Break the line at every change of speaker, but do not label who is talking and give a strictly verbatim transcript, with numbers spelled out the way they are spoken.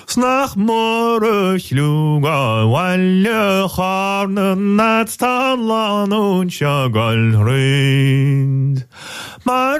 Snach mor sluga walje harnen net stan lan und shagal rind. Maar